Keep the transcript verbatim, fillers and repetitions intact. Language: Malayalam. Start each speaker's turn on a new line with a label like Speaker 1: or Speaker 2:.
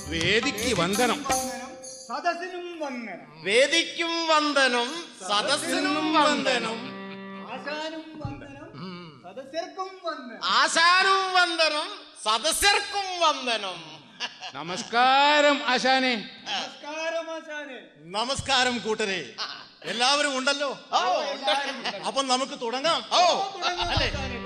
Speaker 1: വേദിക്ക് വന്ദനം.
Speaker 2: സദസ്സിനും വന്ദനം.
Speaker 3: വേദിക്കും വന്ദനം, സദസ്സിനും വന്ദനം.
Speaker 2: ആശാനും വന്ദനം, സദസ്യർക്കും വന്ദനം.
Speaker 3: ആശാനും വന്ദനം, സദസ്യർക്കും വന്ദനം.
Speaker 1: നമസ്കാരം ആശാനെ.
Speaker 2: നമസ്കാരം ആശാനെ.
Speaker 4: നമസ്കാരം കൂട്ടരെ, എല്ലാവരും ഉണ്ടല്ലോ. അപ്പൊ നമുക്ക് തുടങ്ങാം.
Speaker 3: ഓ
Speaker 2: തുടങ്ങാം
Speaker 3: അല്ലേ?
Speaker 2: ആശാനെ.